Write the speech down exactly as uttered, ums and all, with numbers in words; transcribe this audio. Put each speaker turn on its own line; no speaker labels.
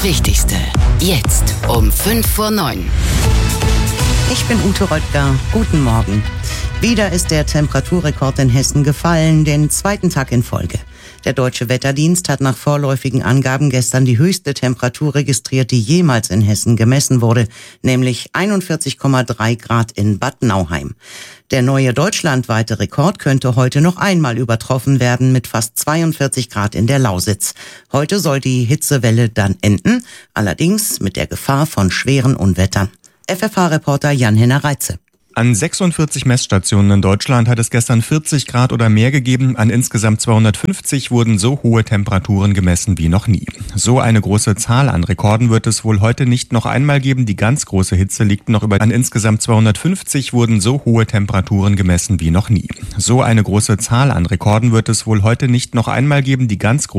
Wichtigste jetzt um fünf vor neun.
Ich bin Ute Röttger. Guten Morgen. Wieder ist der Temperaturrekord in Hessen gefallen, den zweiten Tag in Folge. Der Deutsche Wetterdienst hat nach vorläufigen Angaben gestern die höchste Temperatur registriert, die jemals in Hessen gemessen wurde, nämlich einundvierzig Komma drei Grad in Bad Nauheim. Der neue deutschlandweite Rekord könnte heute noch einmal übertroffen werden mit fast zweiundvierzig Grad in der Lausitz. Heute soll die Hitzewelle dann enden, allerdings mit der Gefahr von schweren Unwettern. F F H-Reporter Jan-Henner Reitze.
An sechsundvierzig Messstationen in Deutschland hat es gestern vierzig Grad oder mehr gegeben. An insgesamt zweihundertfünfzig wurden so hohe Temperaturen gemessen wie noch nie. So eine große Zahl an Rekorden wird es wohl heute nicht noch einmal geben. Die ganz große Hitze liegt noch über. An insgesamt zweihundertfünfzig wurden so hohe Temperaturen gemessen wie noch nie. So eine große Zahl an Rekorden wird es wohl heute nicht noch einmal geben. Die ganz große